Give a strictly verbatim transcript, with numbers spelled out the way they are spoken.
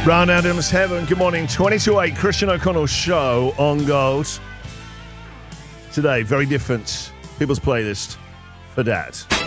Brian Adams, Heaven, good morning. twenty to eight, Christian O'Connell show on Gold. Today, very different. People's playlist for Dad.